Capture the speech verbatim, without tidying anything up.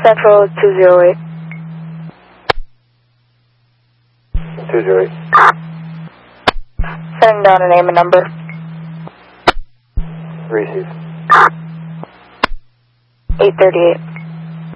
Central two zero eight. two zero eight. Sending down a name and number. Receive. eight thirty-eight.